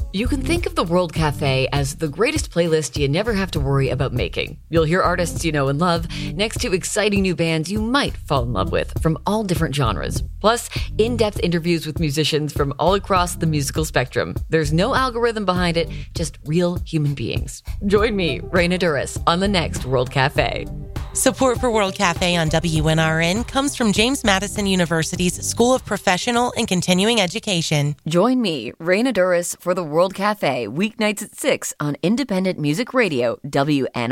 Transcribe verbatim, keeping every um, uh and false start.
You can think of the World Cafe as the greatest playlist you never have to worry about making. You'll hear artists you know and love next to exciting new bands you might fall in love with from all different genres. Plus, in-depth interviews with musicians from all across the musical spectrum. There's no algorithm behind it, just real human beings. Join me, Raina Duras, on the next World Cafe. Support for World Cafe on W N R N comes from James Madison University's School of Professional and Continuing Education. Join me, Raina Duras, for the World Cafe, weeknights at six on Independent Music Radio, W N R N.